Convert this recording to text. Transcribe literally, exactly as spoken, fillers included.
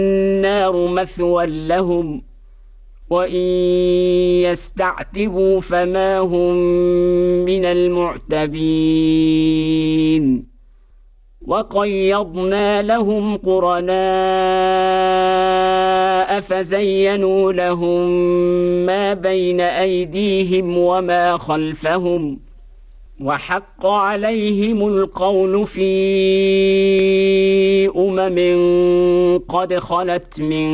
فالنار مثوى لهم وإن يستعتبوا فما هم من المعتبين وقيضنا لهم قرناء فزينوا لهم ما بين أيديهم وما خلفهم وحق عليهم القول في أمم قد خلت من